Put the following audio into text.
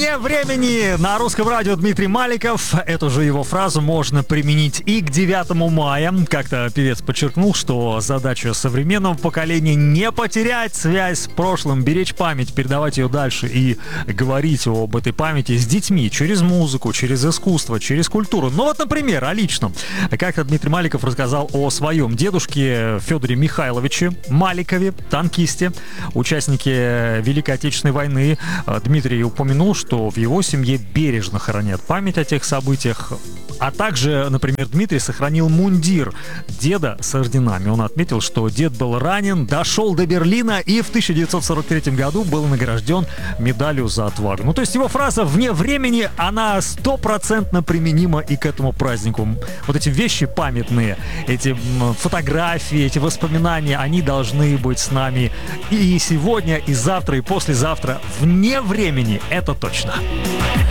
Вне времени на русском радио Дмитрий Маликов. Эту же его фразу можно применить и к 9 мая. Как-то певец подчеркнул, что задача современного поколения не потерять связь с прошлым, беречь память, передавать ее дальше и говорить об этой памяти с детьми через музыку, через искусство, через культуру. Ну вот, например, о личном. Как-то Дмитрий Маликов рассказал о своем дедушке Федоре Михайловиче Маликове, танкисте, участнике Великой Отечественной войны. Дмитрий упомянул, что в его семье бережно хранят память о тех событиях. А также, например, Дмитрий сохранил мундир деда с орденами. Он отметил, что дед был ранен, дошел до Берлина и в 1943 году был награжден медалью за отвагу. Ну, то есть его фраза «вне времени», она 100% применима и к этому празднику. Вот эти вещи памятные, эти фотографии, эти воспоминания, они должны быть с нами и сегодня, и завтра, и послезавтра. Вне времени, это точно.